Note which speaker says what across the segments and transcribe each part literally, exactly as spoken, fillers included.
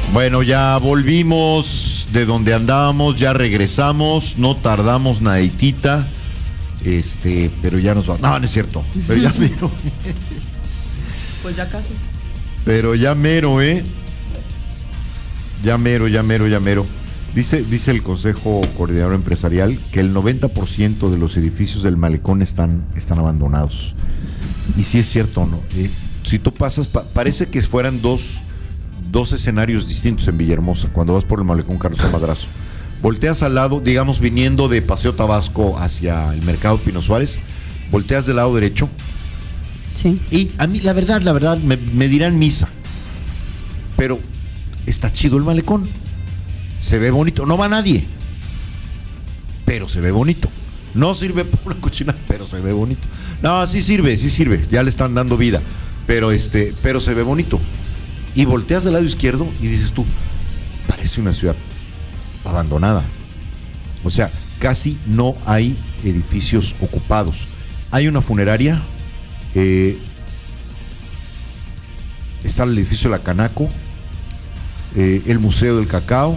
Speaker 1: Bueno, ya volvimos de donde andábamos, ya regresamos, no tardamos naditita, este, pero ya nos va. No, no es cierto, pero ya mero.
Speaker 2: Pues ya casi.
Speaker 1: Pero ya mero, ¿eh? Ya mero, ya mero, ya mero. Dice, dice el Consejo Coordinador Empresarial que el noventa por ciento de los edificios del malecón están, están abandonados. Y sí es cierto, ¿no? Es, si tú pasas, pa, parece que fueran dos, dos escenarios distintos en Villahermosa, cuando vas por el malecón Carlos A. Madrazo. Volteas al lado, digamos, viniendo de Paseo Tabasco hacia el Mercado Pino Suárez, volteas del lado derecho.
Speaker 2: Sí.
Speaker 1: Y a mí, la verdad, la verdad, me, me dirán misa, pero está chido el malecón. Se ve bonito, no va nadie, pero se ve bonito. No sirve para una cochina, pero se ve bonito. No, sí sirve, sí sirve, ya le están dando vida, pero este, pero se ve bonito. Y volteas del lado izquierdo y dices tú, parece una ciudad abandonada. O sea, casi no hay edificios ocupados. Hay una funeraria, eh, está el edificio de la Canaco, eh, el Museo del Cacao.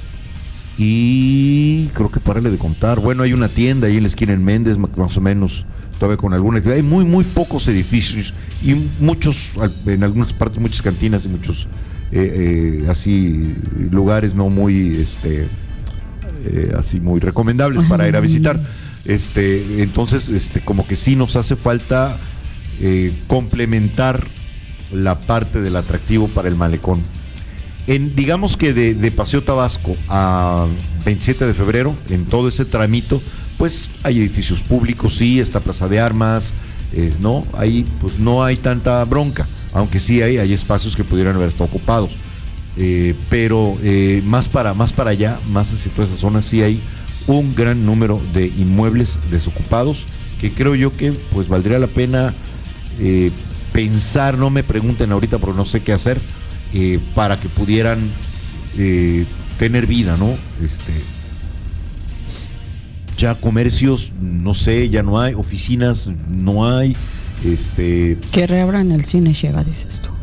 Speaker 1: Y creo que párale de contar. Bueno, hay una tienda ahí en la esquina en Méndez, más o menos, todavía con alguna actividad. Hay muy, muy pocos edificios y muchos, en algunas partes, muchas cantinas y muchos eh, eh, así lugares no muy, este, eh, así muy recomendables para ir a visitar. Este, entonces, este, como que sí nos hace falta eh, complementar la parte del atractivo para el malecón. En, digamos que de, de Paseo Tabasco a veintisiete de febrero, en todo ese tramito, pues hay edificios públicos, sí, está Plaza de Armas, es, ¿no? Ahí pues no hay tanta bronca, aunque sí hay, hay espacios que pudieran haber estado ocupados. Eh, pero eh, más para, más para allá, más hacia toda esa zona, sí hay un gran número de inmuebles desocupados, que creo yo que pues valdría la pena eh, pensar, no me pregunten ahorita porque no sé qué hacer. Eh, para que pudieran eh, tener vida, ¿no? Este, ya comercios, no sé, ya no hay, oficinas no hay, este.
Speaker 2: Que reabran el cine Sheva, dices tú.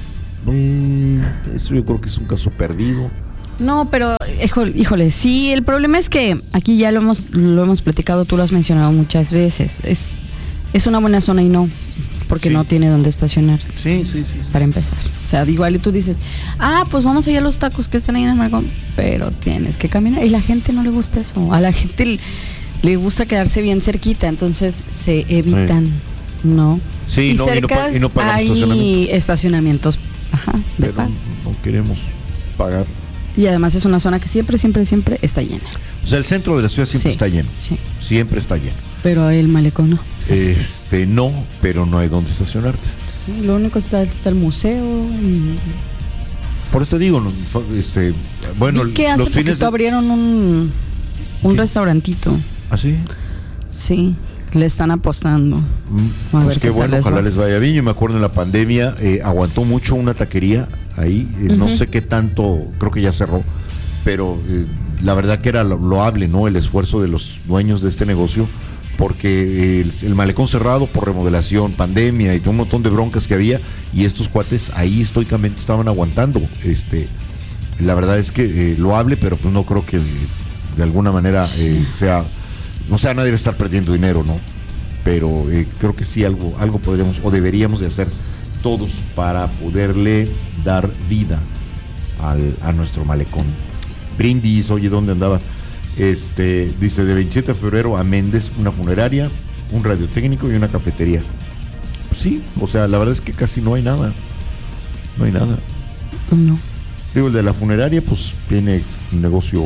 Speaker 1: Eh, eso yo creo que es un caso perdido.
Speaker 2: No, pero híjole, híjole, sí, el problema es que aquí ya lo hemos, lo hemos platicado, tú lo has mencionado muchas veces. Es, es una buena zona y no. Porque sí. No tiene dónde estacionar.
Speaker 1: Sí, sí, sí, sí.
Speaker 2: Para empezar. O sea, igual y tú dices, ah, pues vamos allá a los tacos que están ahí en el malecón. Pero tienes que caminar. Y la gente no le gusta eso. A la gente le, le gusta quedarse bien cerquita. Entonces se evitan, sí. ¿no?
Speaker 1: Sí,
Speaker 2: y
Speaker 1: no,
Speaker 2: cercas
Speaker 1: y no, y no
Speaker 2: hay estacionamientos. estacionamientos. Ajá, de
Speaker 1: pero no, no queremos pagar.
Speaker 2: Y además es una zona que siempre, siempre, siempre está llena.
Speaker 1: O sea, el centro de la ciudad siempre sí, está lleno.
Speaker 2: Sí.
Speaker 1: Siempre está lleno.
Speaker 2: Pero el malecón no.
Speaker 1: Este, no, pero no hay dónde estacionarte.
Speaker 2: Sí, lo único que está, está el museo y...
Speaker 1: Por eso te digo, no, este, bueno,
Speaker 2: vi que hace
Speaker 1: los fines de...
Speaker 2: abrieron un, un restaurantito.
Speaker 1: ¿Ah, sí?
Speaker 2: Sí, le están apostando.
Speaker 1: Mm, a pues qué bueno, les ojalá va. les vaya bien. Yo me acuerdo en la pandemia, eh, aguantó mucho una taquería ahí, eh, uh-huh. no sé qué tanto, creo que ya cerró, pero eh, la verdad que era lo, loable, ¿no? El esfuerzo de los dueños de este negocio, porque el, el malecón cerrado por remodelación, pandemia y un montón de broncas que había, y estos cuates ahí estoicamente estaban aguantando. Este, la verdad es que eh, loable, pero pues no creo que de alguna manera eh, sea, o sea, nadie debe estar perdiendo dinero, ¿no? Pero eh, creo que sí algo, algo podríamos o deberíamos de hacer todos para poderle dar vida al, a nuestro malecón. Brindis, oye, ¿dónde andabas? Este, dice, de veintisiete de febrero a Méndez, una funeraria, un radiotécnico y una cafetería. Pues sí, o sea, la verdad es que casi no hay nada. No hay nada.
Speaker 2: No.
Speaker 1: Digo, el de la funeraria, pues tiene un negocio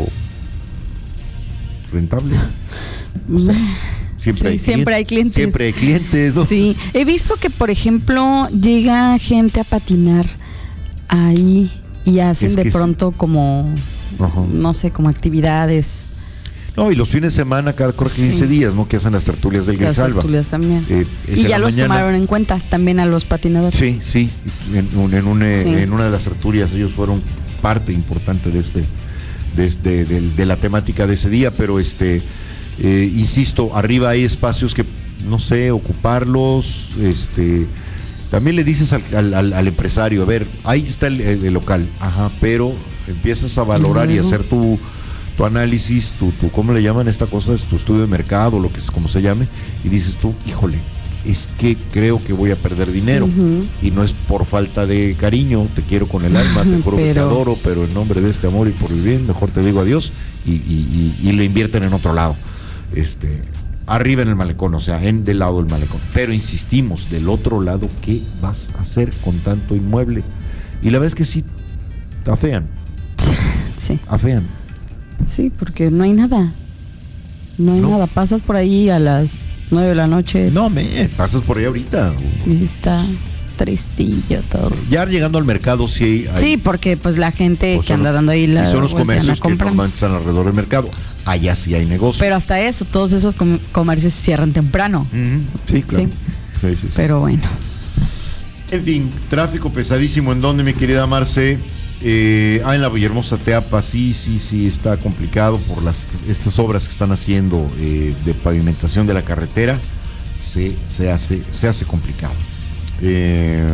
Speaker 1: rentable. O sea, siempre,
Speaker 2: sí,
Speaker 1: hay
Speaker 2: siempre hay clientes.
Speaker 1: Siempre hay clientes, ¿no?
Speaker 2: Sí, he visto que, por ejemplo, llega gente a patinar ahí y hacen es de pronto sí. como, Ajá. no sé, como actividades.
Speaker 1: No, y los fines de semana, cada quince sí. días, ¿no? Que hacen las tertulias del Grijalba.
Speaker 2: Las tertulias también. Eh, y ya los mañana. tomaron en cuenta también a los patinadores.
Speaker 1: Sí, sí. En, en, un, sí. en una de las tertulias ellos fueron parte importante de este, de, de, de, de la temática de ese día, pero este, eh, insisto, arriba hay espacios que, no sé, ocuparlos, este, también le dices al, al, al, al empresario, a ver, ahí está el, el, el local, ajá, pero empiezas a valorar y, y hacer tu, tu análisis, tu, tu, ¿cómo le llaman esta cosa? Es tu estudio de mercado, lo que es, como se llame, y dices tú, híjole, es que creo que voy a perder dinero, uh-huh. y no es por falta de cariño, te quiero con el alma, te juro pero... que te adoro, pero en nombre de este amor y por el bien, mejor te digo adiós, y, y, y, y le invierten en otro lado, este... arriba en el malecón, o sea, en del lado del malecón. Pero insistimos, del otro lado, ¿qué vas a hacer con tanto inmueble? Y la verdad es que sí, afean.
Speaker 2: Sí.
Speaker 1: Afean.
Speaker 2: Sí, porque no hay nada. No hay no. nada. Pasas por ahí a las nueve de la noche.
Speaker 1: No, me, pasas por ahí ahorita.
Speaker 2: Y está tristillo todo.
Speaker 1: Sí, ya llegando al mercado sí hay...
Speaker 2: Sí, porque pues la gente
Speaker 1: pues
Speaker 2: que anda dando ahí la...
Speaker 1: Y son los comercios que normalmente están alrededor del mercado. Allá sí hay negocio.
Speaker 2: Pero hasta eso, todos esos com- comercios se cierran temprano.
Speaker 1: Mm-hmm. Sí, claro. Sí. Sí, sí, sí.
Speaker 2: Pero bueno.
Speaker 1: En fin, tráfico pesadísimo. ¿En dónde, mi querida Marce? Eh, ah, en la Villahermosa Teapa, sí, sí, sí, está complicado por las estas obras que están haciendo eh, de pavimentación de la carretera. Se, se, hace, se hace complicado. Eh,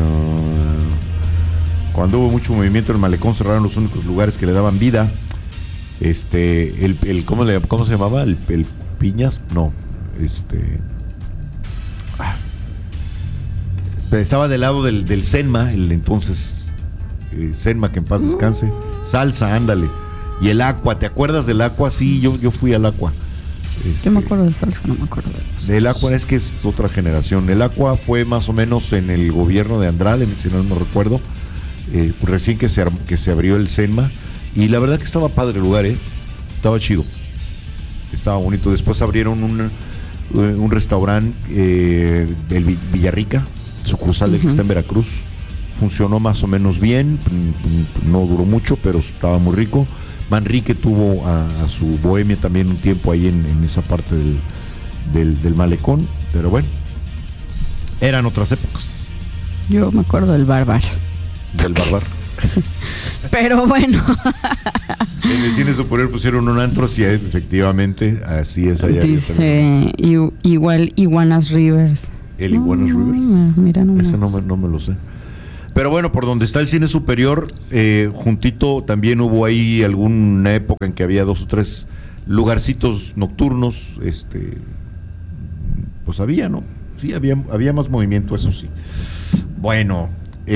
Speaker 1: cuando hubo mucho movimiento en el malecón, cerraron los únicos lugares que le daban vida. Este, el, el ¿cómo, le, ¿cómo se llamaba? El, el Piñas, no, este, ah, estaba del lado del, del Senma, el entonces eh, Senma, que en paz descanse, Salsa, ándale, y el Aqua, ¿te acuerdas del Aqua? Sí, yo, yo fui al Aqua.
Speaker 2: Este, yo me acuerdo de Salsa, no me acuerdo de eso.
Speaker 1: El Aqua es que es otra generación. El Aqua fue más o menos en el gobierno de Andrade, si no me recuerdo, eh, recién que se, que se abrió el Senma. Y la verdad que estaba padre el lugar, ¿eh? Estaba chido. Estaba bonito. Después abrieron un, un restaurante, eh, el Villarrica, sucursal del uh-huh. que está en Veracruz. Funcionó más o menos bien. No duró mucho, pero estaba muy rico. Manrique tuvo a, a su bohemia también un tiempo ahí en, en esa parte del, del, del malecón. Pero bueno, eran otras épocas.
Speaker 2: Yo me acuerdo del Barbar.
Speaker 1: Del Barbar.
Speaker 2: Sí. Pero bueno.
Speaker 1: En el cine superior pusieron un antro, sí, efectivamente, así es allá.
Speaker 2: Dice i- igual Iguanas Rivers.
Speaker 1: ¿El Iguanas
Speaker 2: no,
Speaker 1: Rivers?
Speaker 2: No, mira nomás.
Speaker 1: Ese no me, no me lo sé. Pero bueno, por donde está el cine superior, eh, juntito también hubo ahí alguna época en que había dos o tres lugarcitos nocturnos, este, pues había, ¿no? Sí, había, había más movimiento, eso sí. Bueno.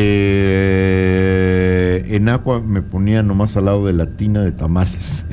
Speaker 1: Eh, en Aqua me ponía nomás al lado de la tina de tamales.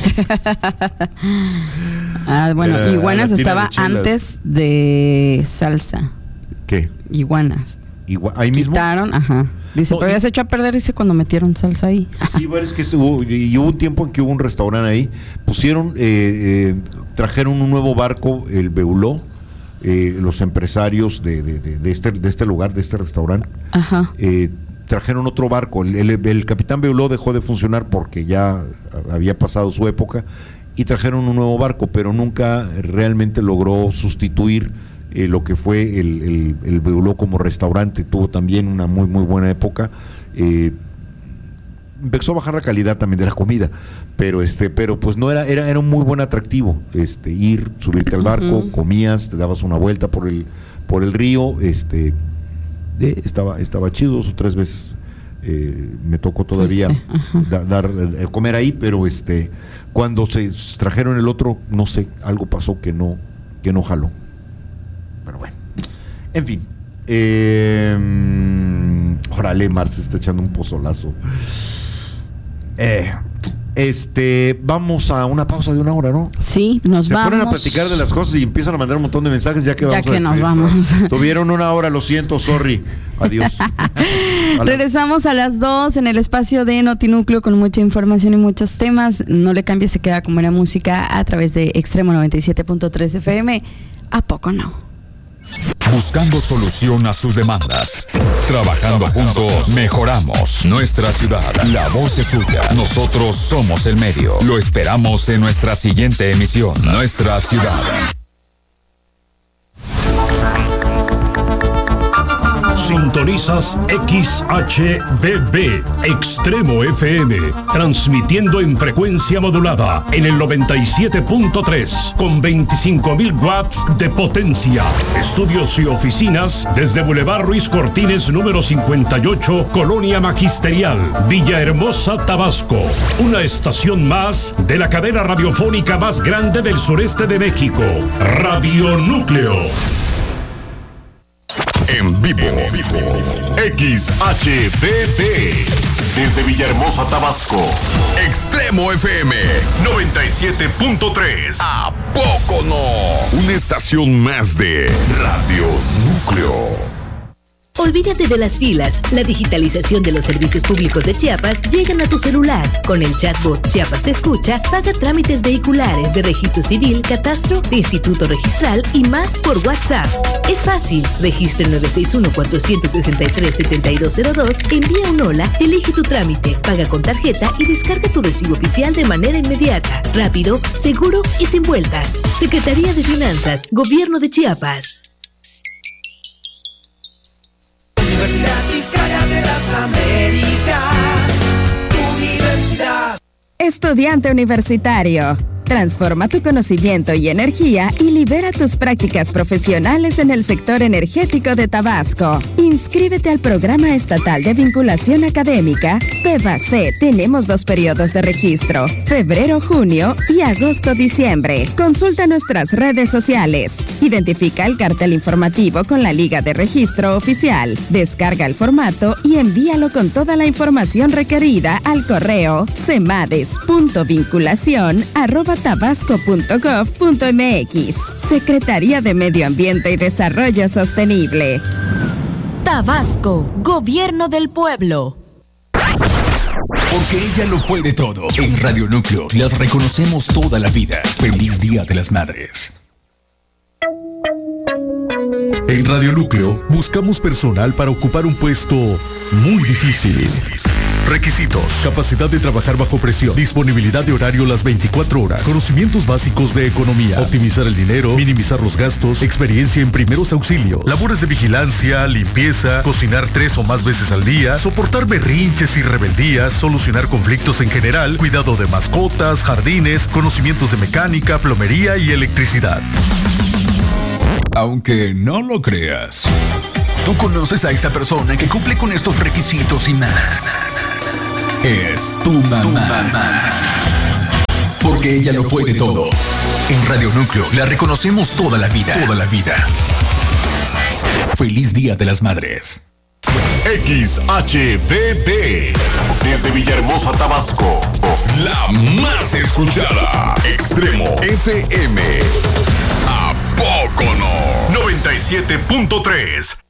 Speaker 2: Ah, bueno, Era Iguanas estaba de antes de Salsa.
Speaker 1: ¿Qué?
Speaker 2: Iguanas.
Speaker 1: Igua- ahí mismo.
Speaker 2: Quitaron, ajá. Dice, no, pero ya se echó a perder, dice, cuando metieron salsa ahí.
Speaker 1: Sí, bueno, es que estuvo, y hubo un tiempo en que hubo un restaurante ahí. Pusieron, eh, eh, trajeron un nuevo barco, el Beuló. Eh, los empresarios de, de, de, de, este, de este lugar, de este restaurante,
Speaker 2: Ajá.
Speaker 1: Eh, trajeron otro barco. El, el, el Capitán Beuló dejó de funcionar porque ya había pasado su época y trajeron un nuevo barco, pero nunca realmente logró sustituir eh, lo que fue el, el, el Beuló como restaurante. Tuvo también una muy muy buena época. Eh, empezó a bajar la calidad también de la comida, pero este, pero pues no era, era, era un muy buen atractivo, este, ir, subirte al barco, uh-huh. comías, te dabas una vuelta por el, por el río, este, eh, estaba, estaba chido, dos o tres veces eh, me tocó todavía sí, sí. da, dar, eh, comer ahí, pero este, cuando se trajeron el otro, no sé, algo pasó que no, que no jaló. Pero bueno, en fin. Eh, órale, Marce está echando un pozolazo. Eh, este, vamos a una pausa de una hora, ¿no?
Speaker 2: Sí, nos
Speaker 1: Se
Speaker 2: vamos.
Speaker 1: Se ponen a platicar de las cosas y empiezan a mandar un montón de mensajes ya que vamos
Speaker 2: ya que
Speaker 1: a
Speaker 2: nos vamos.
Speaker 1: Tuvieron una hora, lo siento, sorry. Adiós.
Speaker 2: Regresamos a las dos en el espacio de Notinúcleo con mucha información y muchos temas. No le cambies, se queda con buena música a través de Extremo noventa y siete punto tres F M. ¿A poco no?
Speaker 3: Buscando solución a sus demandas. Trabajando juntos, mejoramos nuestra ciudad. La voz es suya. Nosotros somos el medio. Lo esperamos en nuestra siguiente emisión. Nuestra ciudad.
Speaker 4: Sintonizas X H V B, Extremo F M, transmitiendo en frecuencia modulada en el noventa y siete punto tres con veinticinco mil watts de potencia. Estudios y oficinas desde Boulevard Ruiz Cortines número cincuenta y ocho, Colonia Magisterial, Villahermosa, Tabasco. Una estación más de la cadena radiofónica más grande del sureste de México, Radio Núcleo.
Speaker 5: En vivo, en vivo, X H V B, desde Villahermosa, Tabasco, Extremo F M noventa y siete punto tres. ¿A poco no? Una estación más de Radio Núcleo.
Speaker 6: Olvídate de las filas. La digitalización de los servicios públicos de Chiapas llegan a tu celular. Con el chatbot Chiapas Te Escucha, paga trámites vehiculares de registro civil, catastro, de instituto registral y más por WhatsApp. Es fácil. Registra el nueve seis uno, cuatro seis tres, siete dos cero dos, envía un hola, elige tu trámite, paga con tarjeta y descarga tu recibo oficial de manera inmediata, rápido, seguro y sin vueltas. Secretaría de Finanzas, Gobierno de Chiapas.
Speaker 7: Universidad Vizcaya de las Américas, Universidad.
Speaker 8: Estudiante universitario, transforma tu conocimiento y energía y libera tus prácticas profesionales en el sector energético de Tabasco. Inscríbete al Programa Estatal de Vinculación Académica, P E V A C. Tenemos dos periodos de registro, febrero-junio y agosto-diciembre. Consulta nuestras redes sociales. Identifica el cartel informativo con la liga de registro oficial. Descarga el formato y envíalo con toda la información requerida al correo semades punto vinculación arroba tabasco punto gov punto mx. Secretaría de Medio Ambiente y Desarrollo Sostenible.
Speaker 6: Tabasco, Gobierno del Pueblo.
Speaker 3: Porque ella lo puede todo. En Radio Núcleo las reconocemos toda la vida. Feliz Día de las Madres.
Speaker 9: En Radio Núcleo buscamos personal para ocupar un puesto muy difícil. Requisitos: capacidad de trabajar bajo presión, disponibilidad de horario las veinticuatro horas, conocimientos básicos de economía, optimizar el dinero, minimizar los gastos, experiencia en primeros auxilios, labores de vigilancia, limpieza, cocinar tres o más veces al día, soportar berrinches y rebeldías, solucionar conflictos en general, cuidado de mascotas, jardines, conocimientos de mecánica, plomería y electricidad.
Speaker 3: Aunque no lo creas, tú conoces a esa persona que cumple con estos requisitos y más. Es tu mamá. Tu mamá. Porque ella lo puede todo. En Radio Núcleo la reconocemos toda la vida. Toda la vida. Feliz Día de las Madres.
Speaker 5: X H V B, desde Villahermosa, Tabasco, la más escuchada. Extremo F M. ¿A poco no? noventa y siete punto tres.